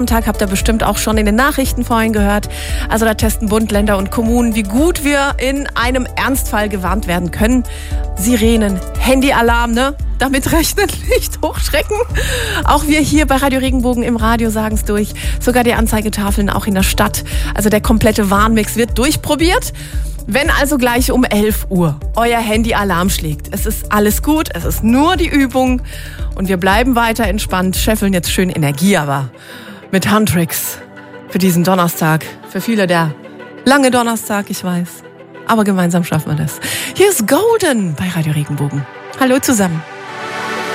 Tag habt ihr bestimmt auch schon in den Nachrichten vorhin gehört. Also da testen Bund, Länder und Kommunen, wie gut wir in einem Ernstfall gewarnt werden können. Sirenen, Handyalarm, ne? Damit rechnen, nicht hochschrecken. Auch wir hier bei Radio Regenbogen im Radio sagen es durch. Sogar die Anzeigetafeln auch in der Stadt. Also der komplette Warnmix wird durchprobiert. Wenn also gleich um 11 Uhr euer Handyalarm schlägt, es ist alles gut, es ist nur die Übung und wir bleiben weiter entspannt, scheffeln jetzt schön Energie, aber mit Handtricks für diesen Donnerstag. Für viele der lange Donnerstag, ich weiß. Aber gemeinsam schaffen wir das. Hier ist Golden bei Radio Regenbogen. Hallo zusammen.